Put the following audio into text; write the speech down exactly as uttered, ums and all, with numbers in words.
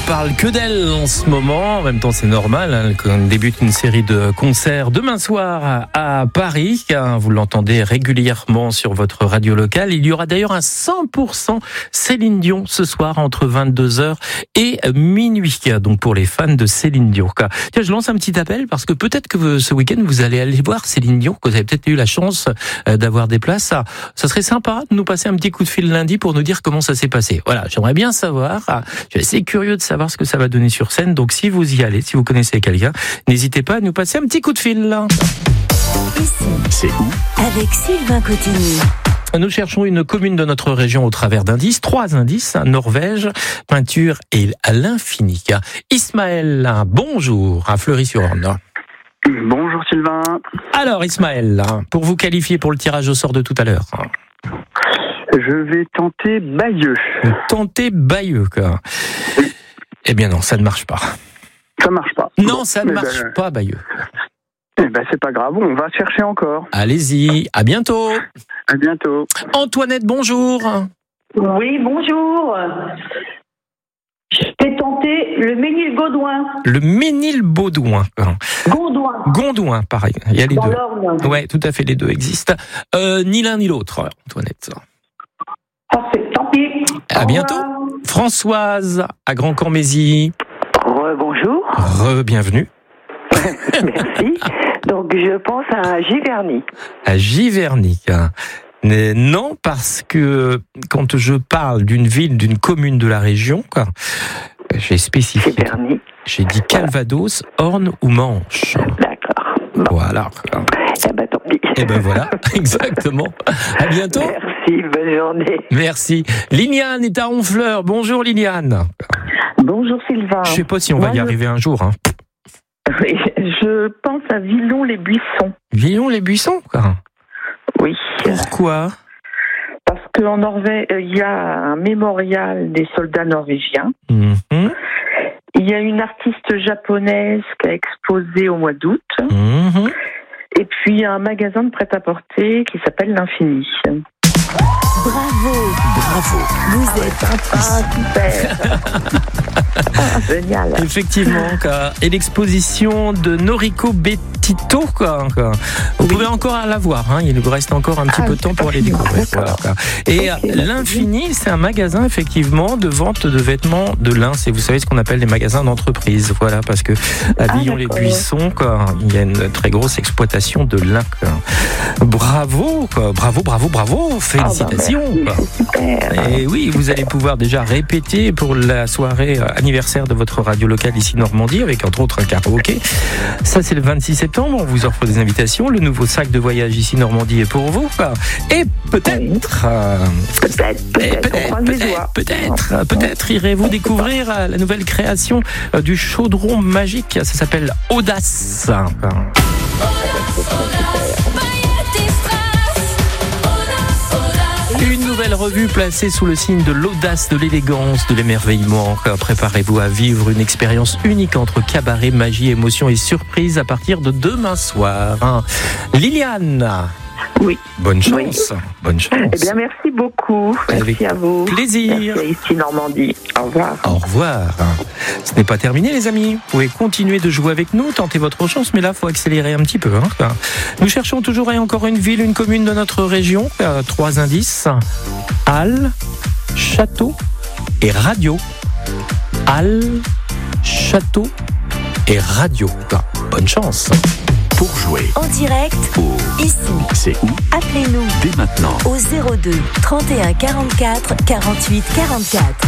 parle que d'elle en ce moment. En même temps, c'est normal. Hein, elle débute une série de concerts demain soir à Paris. Vous l'entendez régulièrement sur votre radio locale. Il y aura d'ailleurs un cent pour cent Céline Dion ce soir entre vingt-deux heures et minuit. Donc pour les fans de Céline Dion. Tiens, je lance un petit appel parce que peut-être que ce week-end vous allez aller voir Céline Dion, que vous avez peut-être eu la chance d'avoir des places. Ça, ça serait sympa de nous passer un petit coup de fil lundi pour nous dire comment ça s'est passé. Voilà, j'aimerais bien savoir. Je suis assez curieux de savoir ce que ça va donner sur scène. Donc si vous y allez, si vous connaissez quelqu'un, n'hésitez pas à nous passer un petit coup de fil. Là. Ici, c'est où? Avec Sylvain Cotigny. Nous cherchons une commune de notre région au travers d'indices, trois indices, Norvège, peinture et à l'infini. Ismaël, bonjour, à Fleury-sur-Orne. Bonjour Sylvain. Alors Ismaël, pour vous qualifier pour le tirage au sort de tout à l'heure. Je vais tenter Bayeux. Tenter Bayeux, quoi. Oui. Eh bien non, ça ne marche pas. Ça marche pas. Non, bon, ça ne marche ben, pas, Bayeux. Eh ben c'est pas grave, on va chercher encore. Allez-y, à bientôt. À bientôt. Antoinette, bonjour. Oui, bonjour. Je vais tenter le Ménil-Gaudouin. Le Ménil-Baudouin. Gondouin. Gondouin, pareil. Il y a les Dans deux. l'Orne. Ouais, tout à fait, les deux existent. Euh, ni l'un ni l'autre, Antoinette. Parfait, tant pis. À Au bientôt. revoir. Françoise, à Grand-Cormézy. Bonjour, Re-bienvenue. merci. Donc je pense à Giverny. À Giverny. Mais non, parce que quand je parle d'une ville, d'une commune de la région, quoi, j'ai spécifié. Giverny. J'ai dit Calvados, Orne ou Manche. D'accord. Bon. Voilà. Eh ben tant pis. Et ben voilà, exactement. À bientôt. Merci, bonne journée. Merci. Liliane est à Honfleur. Bonjour Liliane. Bonjour Sylvain. Je sais pas si on va Moi, y je- arriver un jour. Hein. Oui, je pense à Villon-les-Buissons. Villon-les-Buissons, quoi. Oui. Pourquoi? Parce qu'en Norvège, euh, il y a un mémorial des soldats norvégiens. Mhm, Il y a une artiste japonaise qui a exposé au mois d'août. mhm. Et puis un magasin de prêt-à-porter qui s'appelle l'Infini. Bravo, Bravo. vous êtes Ah, super. Ah, génial. Effectivement, quoi. Et l'exposition de Noriko Betito, quoi. quoi. Vous pouvez encore la voir, hein. Il vous reste encore un petit Ah, peu de temps pour aller d'accord. découvrir. Voilà, quoi. Et Ok, euh, l'Infini, c'est un magasin, effectivement, de vente de vêtements de lin. C'est, vous savez, ce qu'on appelle les magasins d'entreprise. Voilà, parce que à Ah, Villon-les-Buissons, quoi, il y a une très grosse exploitation de lin, quoi. Bravo, quoi. Bravo, bravo, bravo. Félicitations. Ah, bah, quoi. merci, c'est super. Et oui, vous allez pouvoir déjà répéter pour la soirée euh, anniversaire de votre radio locale ici Normandie, avec entre autres un karaoké. Ça, c'est le vingt-six septembre. On vous offre des invitations. Le nouveau sac de voyage ici Normandie est pour vous. Et peut-être, euh, Peut-être, et peut-être, on peut-être, croise les peut-être, doigts. peut-être, euh, peut-être irez-vous découvrir euh, la nouvelle création euh, du chaudron magique. Ça s'appelle Audace. Une nouvelle revue placée sous le signe de l'audace, de l'élégance, de l'émerveillement. Préparez-vous à vivre une expérience unique entre cabaret, magie, émotion et surprise à partir de demain soir. Liliane, Oui. bonne chance. Bonne chance. Eh bien, merci beaucoup. Merci Avec à vous. plaisir. Merci à ici Normandie. Au revoir. Au revoir. Ce n'est pas terminé, les amis. Vous pouvez continuer de jouer avec nous, tenter votre chance, mais là, il faut accélérer un petit peu. Hein. Nous cherchons toujours et encore une ville, une commune de notre région. Euh, trois indices. Halle, château et radio. Halle, château et radio. Bonne chance. Pour jouer en direct, au ici. C'est où? Appelez-nous Dès maintenant. au zéro deux trente et un quarante-quatre quarante-huit quarante-quatre.